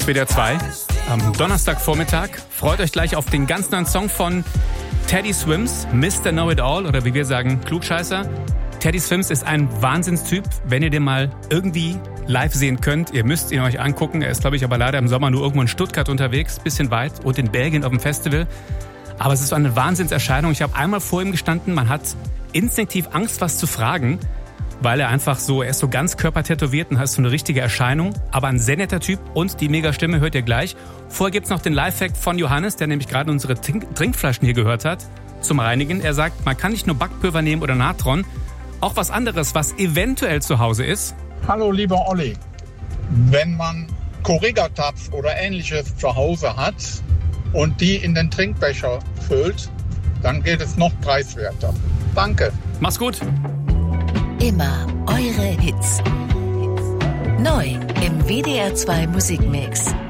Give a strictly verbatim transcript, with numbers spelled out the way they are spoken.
W D R zwei am Donnerstagvormittag. Freut euch gleich auf den ganz neuen Song von Teddy Swims, Mister Know-It-All, oder wie wir sagen, Klugscheißer. Teddy Swims ist ein Wahnsinnstyp, wenn ihr den mal irgendwie live sehen könnt. Ihr müsst ihn euch angucken. Er ist, glaube ich, aber leider im Sommer nur irgendwo in Stuttgart unterwegs, bisschen weit, und in Belgien auf dem Festival. Aber es ist so eine Wahnsinnserscheinung. Ich habe einmal vor ihm gestanden, man hat instinktiv Angst, was zu fragen, weil er einfach so, er ist so ganz körpertätowiert und hat so eine richtige Erscheinung. Aber ein sehr netter Typ und die Mega-Stimme hört ihr gleich. Vorher gibt's noch den Lifehack von Johannes, der nämlich gerade unsere Trink- Trinkflaschen hier gehört hat, zum Reinigen. Er sagt, man kann nicht nur Backpulver nehmen oder Natron, auch was anderes, was eventuell zu Hause ist. Hallo lieber Olli, wenn man Correga-Tabs oder ähnliches zu Hause hat und die in den Trinkbecher füllt, dann geht es noch preiswerter. Danke. Mach's gut. Immer eure Hits. Neu im W D R zwei Musikmix.